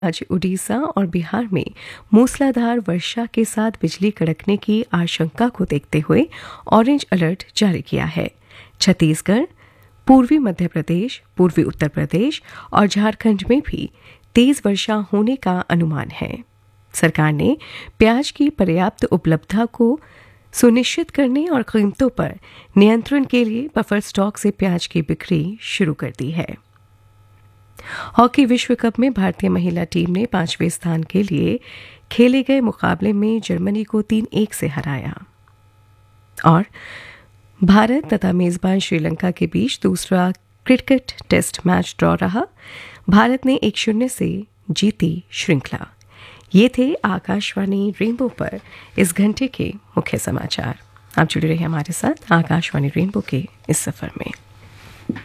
आज उड़ीसा और बिहार में मूसलाधार वर्षा के साथ बिजली कड़कने की आशंका को देखते हुए ऑरेंज अलर्ट जारी किया है। छत्तीसगढ़, पूर्वी मध्य प्रदेश, पूर्वी उत्तर प्रदेश और झारखंड में भी तेज वर्षा होने का अनुमान है। सरकार ने प्याज की पर्याप्त उपलब्धता को सुनिश्चित करने और कीमतों पर नियंत्रण के लिए बफर स्टॉक से प्याज की बिक्री शुरू कर दी है। हॉकी विश्व कप में भारतीय महिला टीम ने 5वें स्थान के लिए खेले गए मुकाबले में जर्मनी को 3-1 से हराया और भारत तथा मेजबान श्रीलंका के बीच दूसरा क्रिकेट टेस्ट मैच ड्रॉ रहा। भारत ने 1-0 से जीती श्रृंखला। ये थे आकाशवाणी रेनबो पर इस घंटे के मुख्य समाचार। आप जुड़े रहिए हमारे साथ आकाशवाणी रेनबो के इस सफर में।